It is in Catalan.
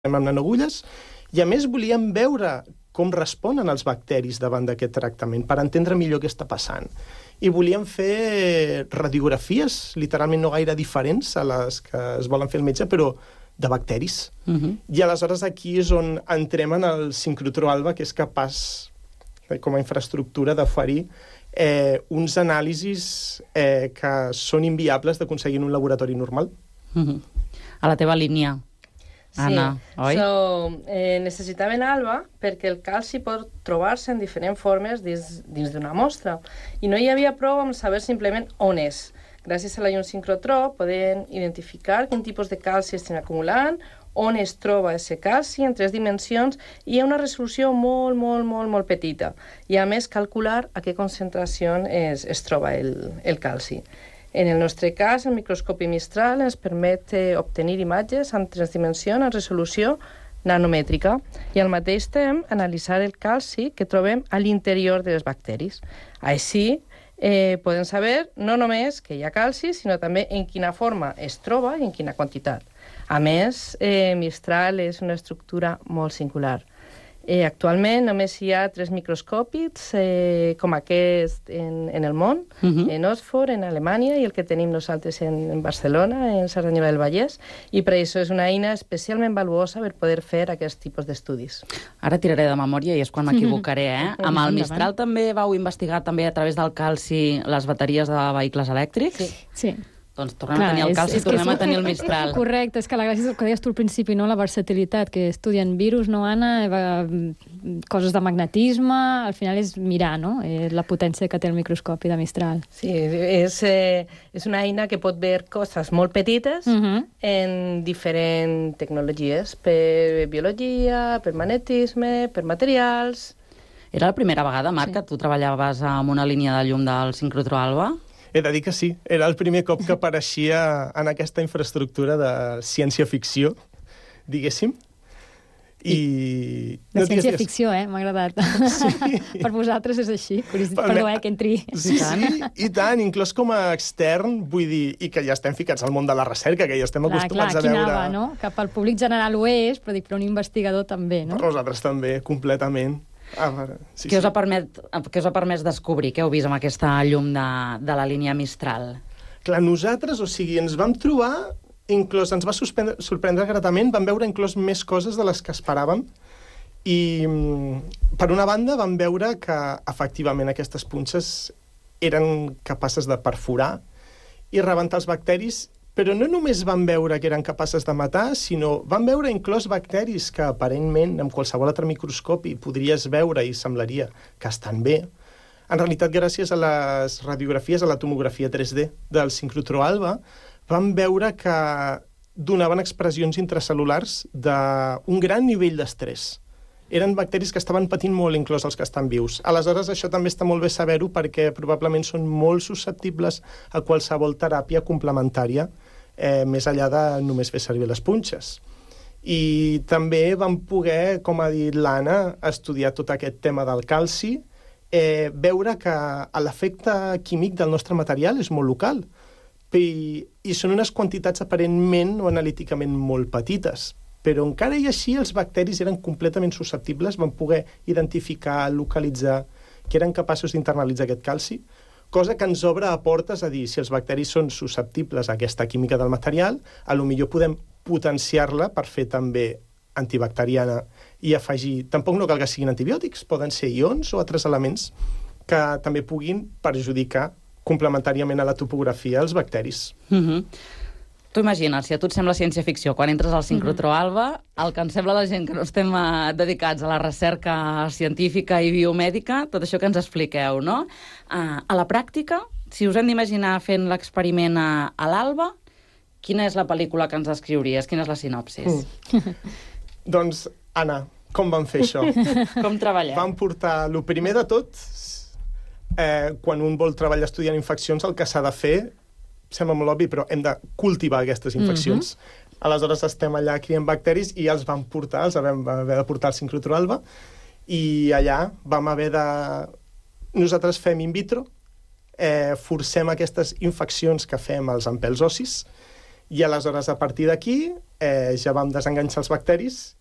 amb nanogulles, i a més volíem veure com responen els bacteris davant d'aquest tractament, per entendre millor què està passant. I volíem fer radiografies, literalment no gaire diferents a les que es volen fer el metge, però de bacteris. I aleshores aquí és on entrem en el sincrotró alba, que és capaç, com a infraestructura, d'oferir uns anàlisis que són inviables d'aconseguir en un laboratori normal. A la teva línia, Anna, oi? Necessitaven alba perquè el calci pot trobar-se en diferents formes dins d'una mostra. I no hi havia prou amb saber simplement on és. Gràcies a la llum sincrotró podem identificar quin tipus de calci estem acumulant, on es troba aquest calci en 3 dimensions i a una resolució molt petita. I a més calcular a què concentració es troba el calci. En el nostre cas, el microscopi Mistral ens permet obtenir imatges en 3 dimensions en resolució nanomètrica i al mateix temps analitzar el calci que trobem a l'interior dels bacteris. Així, podem saber no només que hi ha calci, sinó també en quina forma es troba i en quina quantitat. A més, Mistral és una estructura molt singular. Actualment només hi ha 3 microscòpics com aquest en el món, en Oxford, en Alemanya, i el que tenim nosaltres en Barcelona, en Cerdanyola del Vallès, i per això és una eina especialment valuosa per poder fer aquest tipus d'estudis. Ara tiraré de memòria i és quan m'equivocaré, Amb el Mistral també vau investigar també a través del calci les bateries de vehicles elèctrics? Sí. Doncs tornem a tenir el calci, tornem a tenir el Mistral. Correcte, és que la gràcia és el que deies tu al principi, no? La versatilitat, que estudien virus, no, Anna? Coses de magnetisme, al final és mirar, no? La potència que té el microscopi de Mistral. Sí, és una eina que pot veure coses molt petites en diferents tecnologies, per biologia, per magnetisme, per materials. Era la primera vegada, Marc, que tu treballaves amb una línia de llum del sincrotró alba? He de dir que sí, era el primer cop que apareixia en aquesta infraestructura de ciència-ficció, diguéssim. De ciència-ficció, m'ha agradat. Sí. Per vosaltres és així. Perdó, que entri. Sí, i tant, inclús com a extern, vull dir, i que ja estem ficats al món de la recerca, que ja estem acostumats a veure... Anava, no? Cap al públic general ho és, però dic, per un investigador també, no? Per nosaltres també, completament. Què us ha permès descobrir? Què heu vist amb aquesta llum de la línia Mistral? Clar, nosaltres, ens vam trobar, inclús ens va sorprendre gratament, vam veure inclús més coses de les que esperàvem, i per una banda vam veure que efectivament aquestes punxes eren capaces de perforar i rebentar els bacteris, però no només van veure que eren capaces de matar, sinó van veure inclús bacteris que aparentment amb qualsevol altre microscopi podries veure i semblaria que estan bé. En realitat, gràcies a les radiografies, a la tomografia 3D del sincrotró alba, vam veure que donaven expressions intracel·lulars d'un gran nivell d'estrès. Eren bacteris que estaven patint molt, inclús els que estan vius. Aleshores, això també està molt bé saber-ho perquè probablement són molt susceptibles a qualsevol teràpia complementària, més enllà de només fer servir les punxes. I també vam poder, com ha dit l'Anna, estudiar tot aquest tema del calci, veure que l'efecte químic del nostre material és molt local i són unes quantitats aparentment o analíticament molt petites. Però encara i així els bacteris eren completament susceptibles, van poder identificar, localitzar, que eren capaços d'internalitzar aquest calci, cosa que ens obre a portes a dir, si els bacteris són susceptibles a aquesta química del material, potser podem potenciar-la per fer també antibacteriana i afegir... Tampoc no cal que siguin antibiòtics, poden ser ions o altres elements que també puguin perjudicar complementàriament a la topografia els bacteris. Tu imagines, si a tu et sembla ciència-ficció, quan entres al sincrotró alba, el que ens sembla a la gent que no estem dedicats a la recerca científica i biomèdica, tot això que ens expliqueu, no? A la pràctica, si us hem d'imaginar fent l'experiment a l'alba, quina és la pel·lícula que ens descriuries? Quina és la sinopsis? Doncs, Anna, com vam fer això? Com treballem? Vam portar, el primer de tot, quan un vol treballar estudiant infeccions, el que s'ha de fer, sembla molt obvi, però hem de cultivar aquestes infeccions. Aleshores estem allà criant bacteris i els vam portar, els vam haver de portar al sincrotró alba, i allà vam haver de... Nosaltres fem in vitro, forcem aquestes infeccions que fem als ampels ossis, I aleshores, a partir d'aquí, ja vam desenganxar els bacteris